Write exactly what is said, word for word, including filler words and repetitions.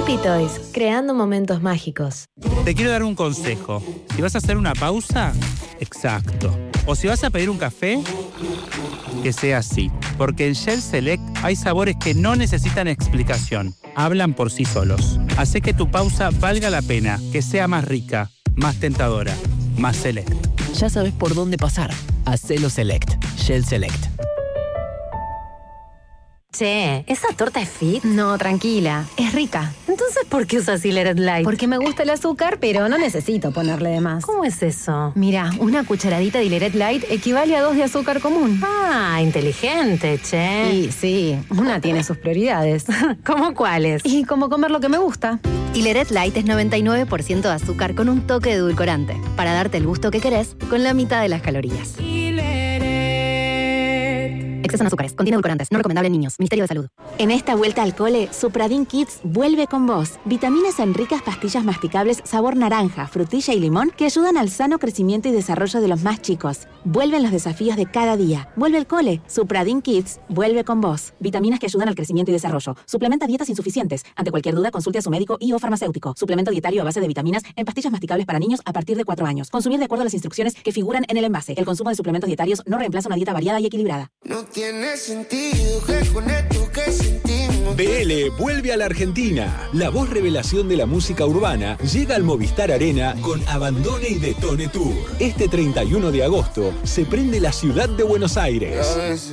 Happy Toys, creando momentos mágicos. Te quiero dar un consejo. Si vas a hacer una pausa, exacto. O si vas a pedir un café, que sea así. Porque en Shell Select hay sabores que no necesitan explicación. Hablan por sí solos. Hace que tu pausa valga la pena, que sea más rica, más tentadora, más Select. Ya sabes por dónde pasar. Hacelo Select. Shell Select. Che, ¿esa torta es fit? No, tranquila, es rica. Entonces, ¿por qué usas Hileret Light? Porque me gusta el azúcar, pero no necesito ponerle de más. ¿Cómo es eso? Mira, una cucharadita de Hileret Light equivale a dos de azúcar común. Ah, inteligente, che. Y sí, una tiene sus prioridades. ¿Cómo cuáles? Y como comer lo que me gusta. Hileret Light es noventa y nueve por ciento de azúcar con un toque de edulcorante, para darte el gusto que querés con la mitad de las calorías. Exceso en azúcares, contiene edulcorantes, no recomendable en niños. Ministerio de Salud. En esta vuelta al cole, Supradin Kids vuelve con vos. Vitaminas en ricas pastillas masticables sabor naranja, frutilla y limón que ayudan al sano crecimiento y desarrollo de los más chicos. Vuelven los desafíos de cada día. Vuelve el cole. Supradin Kids vuelve con vos. Vitaminas que ayudan al crecimiento y desarrollo. Suplementa dietas insuficientes. Ante cualquier duda, consulte a su médico y o farmacéutico. Suplemento dietario a base de vitaminas en pastillas masticables para niños a partir de cuatro años. Consumir de acuerdo a las instrucciones que figuran en el envase. El consumo de suplementos dietarios no reemplaza una dieta variada y equilibrada. No tiene sentido que con esto que sentimos. B L vuelve a la Argentina. La voz revelación de la música urbana llega al Movistar Arena con Abandone y Detone Tour. Este treinta y uno de agosto se prende la ciudad de Buenos Aires.